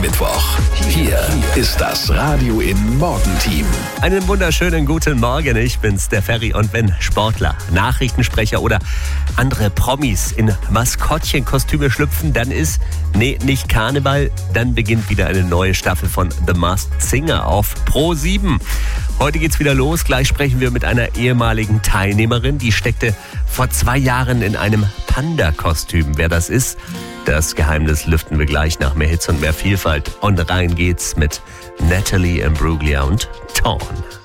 Mittwoch. Hier ist das Radio im Morgenteam. Einen wunderschönen guten Morgen, ich bin's, der Ferry. Und wenn Sportler, Nachrichtensprecher oder andere Promis in Maskottchenkostüme schlüpfen, dann ist, nicht Karneval, dann beginnt wieder eine neue Staffel von The Masked Singer auf Pro7. Heute geht's wieder los, gleich sprechen wir mit einer ehemaligen Teilnehmerin, die steckte vor 2 Jahren in einem Panda-Kostüm. Wer das ist, das Geheimnis lüften wir gleich nach mehr Hits und mehr Vielfalt. Und rein geht's mit Natalie Imbruglia und Torn.